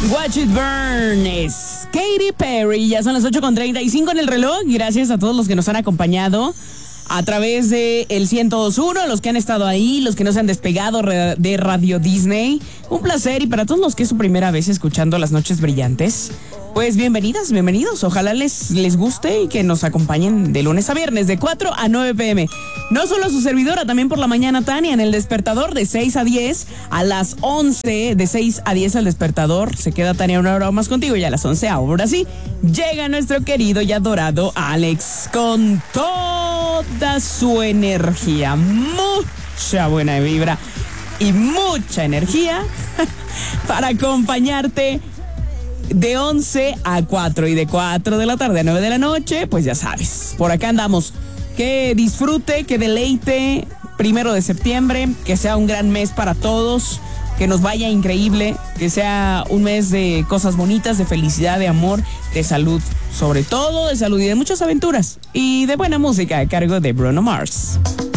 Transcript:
Watch It Burn es Katy Perry. Ya son las 8:35 en el reloj. Gracias a todos los que nos han acompañado a través de el 102.1, los que han estado ahí, los que no se han despegado de Radio Disney. Un placer, y para todos los que es su primera vez escuchando Las Noches Brillantes, pues bienvenidas, bienvenidos. Ojalá les guste y que nos acompañen de lunes a viernes, de 4 a 9 p.m. No solo su servidora, también por la mañana Tania, en el despertador de 6 a 10, a las 11, de 6 a 10 al despertador. Se queda Tania una hora más contigo, y a las 11, ahora sí, llega nuestro querido y adorado Alex con toda su energía, mucha buena vibra y mucha energía para acompañarte de 11 a 4 y de 4 de la tarde a 9 de la noche. Pues ya sabes, por acá andamos. Que disfrute, que deleite 1 de septiembre, que sea un gran mes para todos, que nos vaya increíble, que sea un mes de cosas bonitas, de felicidad, de amor, de salud, sobre todo de salud, y de muchas aventuras y de buena música a cargo de Bruno Mars.